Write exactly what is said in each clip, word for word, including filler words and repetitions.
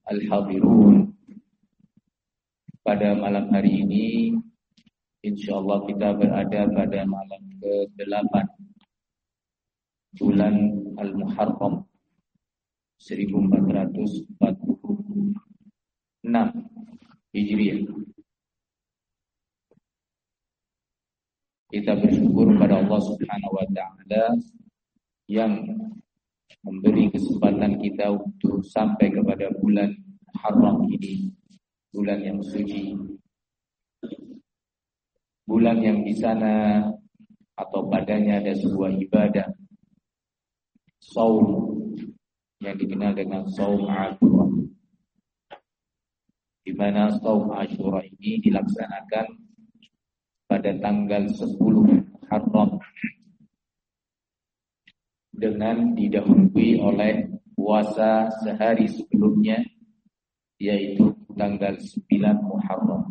al-hadirun. Pada malam hari ini insyaallah kita berada pada malam ke delapan bulan Al-Muharram seribu empat ratus empat puluh enam Hijriah. Kita bersyukur pada Allah Subhanahu wa taala yang memberi kesempatan kita untuk sampai kepada bulan Muharram ini, bulan yang suci, bulan yang di sana atau padanya ada sebuah ibadah shaum yang dikenal dengan shaum Asyura, di mana shaum Asyura ini dilaksanakan pada tanggal sepuluh Muharram dengan didahului oleh puasa sehari sebelumnya, yaitu tanggal sembilan Muharram.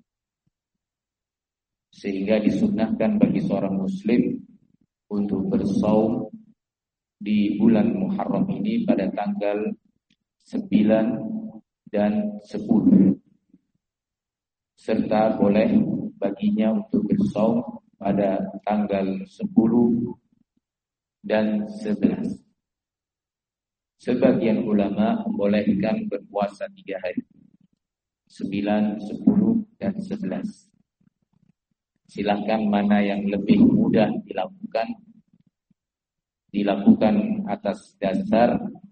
Sehingga disunnahkan bagi seorang muslim untuk bersaum di bulan Muharram ini pada tanggal sembilan dan sepuluh. Serta boleh baginya untuk bersaum pada tanggal sepuluh dan sebelas. Sebagian ulama membolehkan berpuasa tiga hari, sembilan, sepuluh, dan sebelas. Silahkan mana yang lebih mudah dilakukan, dilakukan atas dasar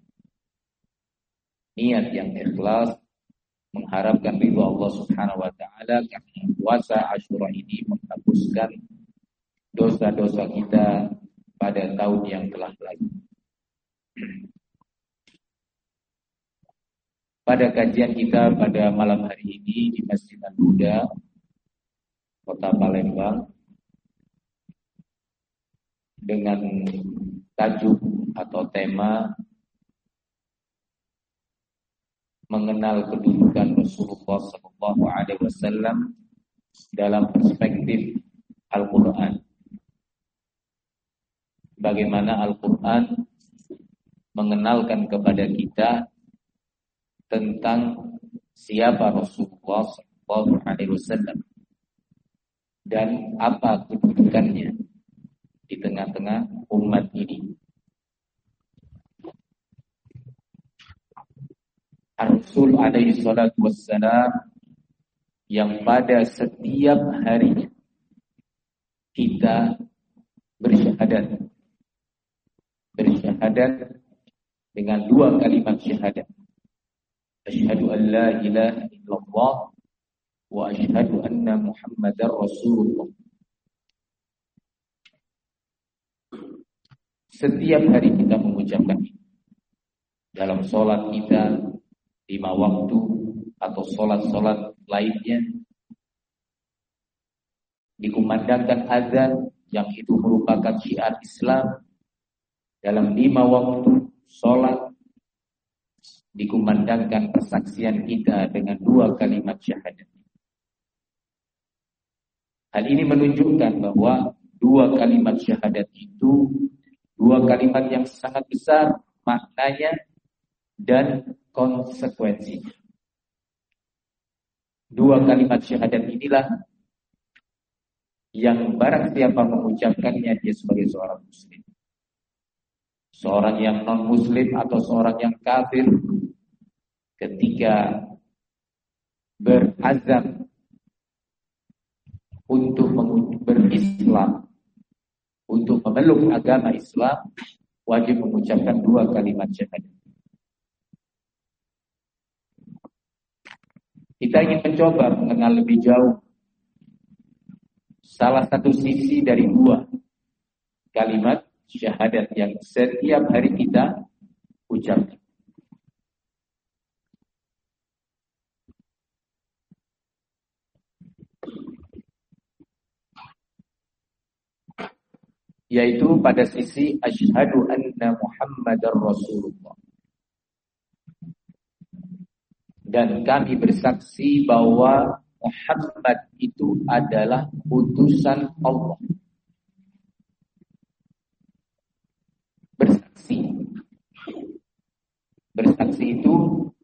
niat yang ikhlas, mengharapkan ridha Allah Subhanahu wa taala, karena puasa Asyura ini menghapuskan dosa-dosa kita pada tahun yang telah lalu. Pada kajian kita pada malam hari ini di Masjid Al-Huda, Kota Palembang, dengan tajuk atau tema mengenal kedudukan Rasulullah sallallahu alaihi wasallam dalam perspektif Al-Quran. Bagaimana Al-Quran mengenalkan kepada kita tentang siapa Rasulullah sallallahu alaihi wasallam dan apa kedudukannya di tengah-tengah umat ini. Rasul alaihi salatu wassalam yang pada setiap harinya kita bersyahadat bersyahadat dengan dua kalimat syahadat. Asyhadu an la ilaha illallah wa asyhadu anna Muhammadar Rasulullah. Setiap hari kita mengucapkan ini. Dalam sholat kita lima waktu atau sholat-sholat lainnya, dikumandangkan azan yang itu merupakan syiar Islam. Dalam lima waktu sholat dikumandangkan persaksian kita dengan dua kalimat syahadat. Hal ini menunjukkan bahwa dua kalimat syahadat itu dua kalimat yang sangat besar maknanya dan konsekuensinya. Dua kalimat syahadat inilah yang barang siapa mengucapkannya dia sebagai seorang muslim. Seorang yang non-muslim atau seorang yang kafir ketika berazam untuk berislam, untuk memeluk agama Islam, wajib mengucapkan dua kalimat syahadat. Kita ingin mencoba mengenal lebih jauh salah satu sisi dari dua kalimat syahadat yang setiap hari kita ucapkan. Yaitu pada sisi asyhadu anna Muhammadar Rasulullah. Dan kami bersaksi bahwa Muhammad itu adalah utusan Allah. Bersaksi. Bersaksi itu